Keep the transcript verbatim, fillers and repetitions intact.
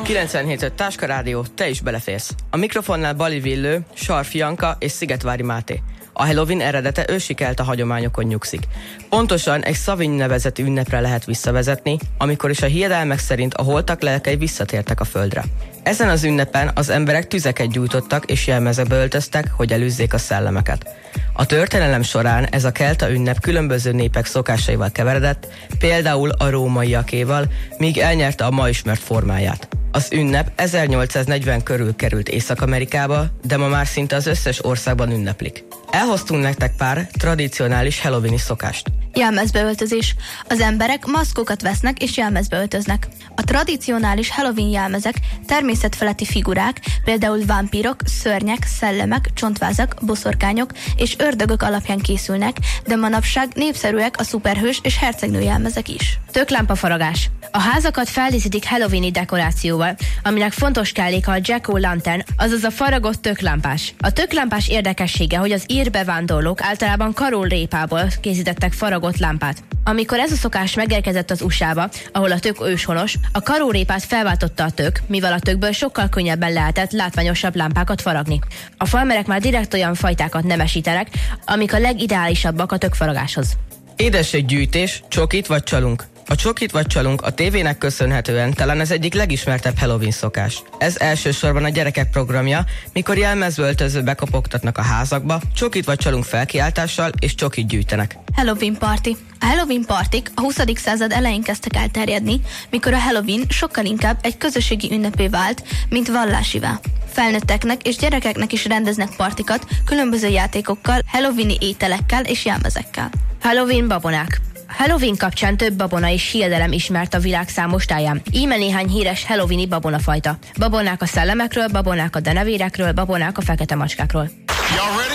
kilencvenhét öt Táska Rádió, te is beleférsz. A mikrofonnál Bali Villő, Sarf Janka és Szigetvári Máté. A Halloween eredete ősi kelta hagyományokon nyugszik. Pontosan egy Samhain nevezetű ünnepre lehet visszavezetni, amikor is a hiedelmek szerint a holtak lelkei visszatértek a földre. Ezen az ünnepen az emberek tüzeket gyújtottak és jelmezekbe öltöztek, hogy elűzzék a szellemeket. A történelem során ez a kelta ünnep különböző népek szokásaival keveredett, például a rómaiakéval, míg elnyerte a ma ismert formáját. Az ünnep ezernyolcszáznegyven körül került Észak-Amerikába, de ma már szinte az összes országban ünneplik. Elhoztunk nektek pár tradicionális halloweeni szokást. Jelmezbeöltözés. Az emberek maszkokat vesznek és jelmezbe öltöznek. A tradicionális Halloween jelmezek természetfeletti figurák, például vámpírok, szörnyek, szellemek, csontvázak, boszorkányok és ördögök alapján készülnek, de manapság népszerűek a szuperhős és hercegnő jelmezek is. Töklámpafaragás. A házakat feldíszítik halloweeni dekorációval, aminek fontos kelléke a jack-o'-lantern, azaz a faragott töklámpás. A töklámpás érdekessége, hogy az ír bevándorlók általában karólrépából készítettek faragott lámpát. Amikor ez a szokás megérkezett az u es á-ba, ahol a tök őshonos, a karórépát felváltotta a tök, mivel a tökből sokkal könnyebben lehetett látványosabb lámpákat faragni. A farmerek már direkt olyan fajtákat nemesítenek, amik a legideálisabbak a tökfaragáshoz. Édességgyűjtés, csokit vagy csalunk. A csokit vagy csalunk a tévének köszönhetően talán az egyik legismertebb Halloween szokás. Ez elsősorban a gyerekek programja, mikor jelmezbe öltözve bekopogtatnak a házakba, csokit vagy csalunk felkiáltással és csokit gyűjtenek. Halloween party. A Halloween partik a huszadik század elején kezdtek el terjedni, mikor a Halloween sokkal inkább egy közösségi ünnepé vált, mint vallásivá. Felnőtteknek és gyerekeknek is rendeznek partikat különböző játékokkal, halloweeni ételekkel és jelmezekkel. Halloween babonák. Halloween kapcsán több babona és hiedelem ismert a világ számos táján. Íme néhány híres halloweeni babonafajta. Babonák a szellemekről, babonák a denevérekről, babonák a fekete macskákról.